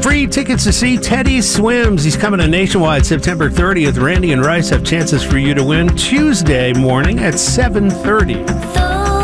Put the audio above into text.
Free tickets to see Teddy Swims. He's coming to Nationwide September 30th. Randy and Rice have chances for you to win Tuesday morning at 7:30.